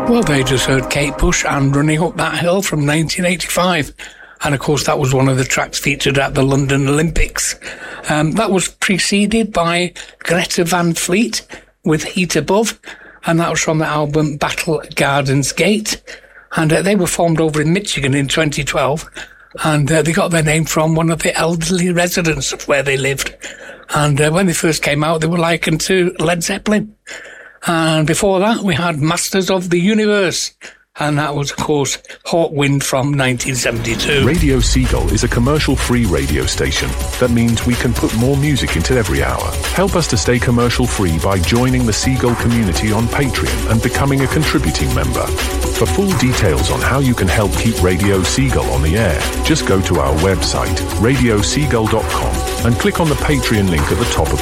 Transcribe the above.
Well, they just heard Kate Bush and Running Up That Hill from 1985. And of course, that was one of the tracks featured at the London Olympics. That was preceded by Greta Van Fleet with Heat Above. And that was from the album Battle Gardens Gate. And they were formed over in Michigan in 2012. And they got their name from one of the elderly residents of where they lived. And when they first came out, they were likened to Led Zeppelin. And before that, we had Masters of the Universe. And that was, of course, Hawkwind from 1972. Radio Seagull is a commercial-free radio station. That means we can put more music into every hour. Help us to stay commercial-free by joining the Seagull community on Patreon and becoming a contributing member. For full details on how you can help keep Radio Seagull on the air, just go to our website, radioseagull.com, and click on the Patreon link at the top of